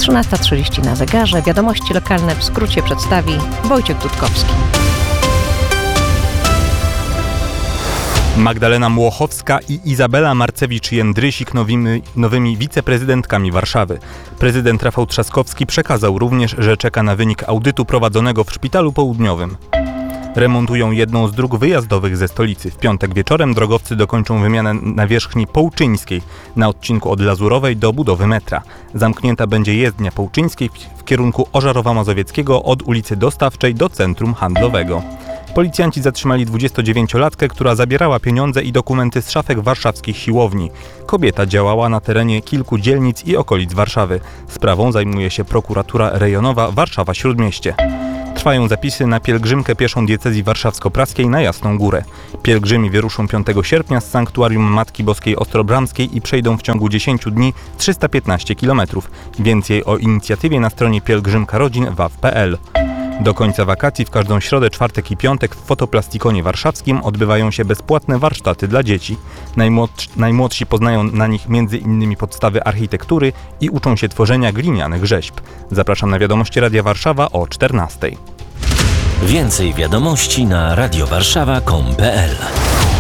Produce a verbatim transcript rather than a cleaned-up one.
trzynasta trzydzieści na zegarze. Wiadomości lokalne w skrócie przedstawi Wojciech Dudkowski. Magdalena Młochowska i Izabela Marcewicz-Jędrysik nowymi, nowymi wiceprezydentkami Warszawy. Prezydent Rafał Trzaskowski przekazał również, że czeka na wynik audytu prowadzonego w Szpitalu Południowym. Remontują jedną z dróg wyjazdowych ze stolicy. W piątek wieczorem drogowcy dokończą wymianę nawierzchni Połczyńskiej na odcinku od Lazurowej do budowy metra. Zamknięta będzie jezdnia Połczyńskiej w kierunku Ożarowa Mazowieckiego od ulicy Dostawczej do centrum handlowego. Policjanci zatrzymali dwudziestodziewięciolatkę, która zabierała pieniądze i dokumenty z szafek warszawskich siłowni. Kobieta działała na terenie kilku dzielnic i okolic Warszawy. Sprawą zajmuje się prokuratura rejonowa Warszawa-Śródmieście. Trwają zapisy na pielgrzymkę pieszą diecezji warszawsko-praskiej na Jasną Górę. Pielgrzymi wyruszą piątego sierpnia z sanktuarium Matki Boskiej Ostrobramskiej i przejdą w ciągu dziesięciu dni trzysta piętnaście kilometrów. Więcej o inicjatywie na stronie pielgrzymka rodzin waw kropka pe el. Do końca wakacji w każdą środę, czwartek i piątek w Fotoplastikonu Warszawskim odbywają się bezpłatne warsztaty dla dzieci. Najmłodsi, najmłodsi poznają na nich między innymi podstawy architektury i uczą się tworzenia glinianych rzeźb. Zapraszam na wiadomości Radia Warszawa o czternastej. Więcej wiadomości na radiowarszawa kropka com kropka pe el.